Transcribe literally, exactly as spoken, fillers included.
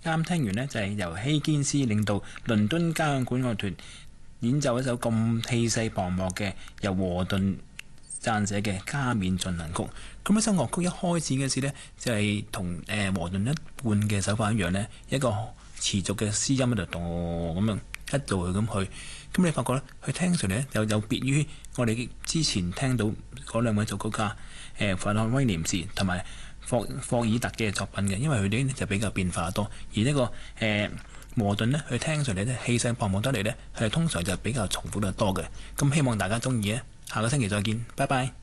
啱聽完呢，就係由希堅斯領導倫敦交響管樂團演奏一首咁氣勢磅礴嘅由和頓撰寫嘅加冕進行曲。咁呢首樂曲一開始嘅時呢，就係同誒和頓一貫嘅手法一樣呢，一個持續嘅絲音喺度度咁樣一度去咁去。咁你發覺呢，佢聽上嚟呢，又有別於我哋之前聽到嗰兩位作曲家誒弗洛威廉士同埋霍霍爾特嘅作品嘅，因為佢哋就比較變化多，而呢、這個誒、呃、和頓呢，佢聽上嚟呢，氣勢磅礴得嚟呢，佢係通常就比較重複得多嘅。咁希望大家中意啊！下個星期再見，拜拜。